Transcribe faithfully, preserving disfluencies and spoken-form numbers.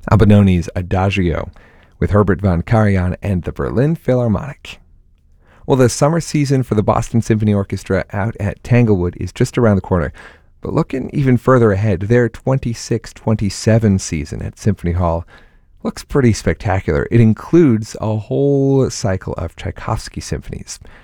Albinoni's Adagio with Herbert von Karajan and the Berlin Philharmonic. Well, the summer season for the Boston Symphony Orchestra out at Tanglewood is just around the corner. But looking even further ahead, their twenty-six twenty-seven season at Symphony Hall looks pretty spectacular. It includes a whole cycle of Tchaikovsky symphonies.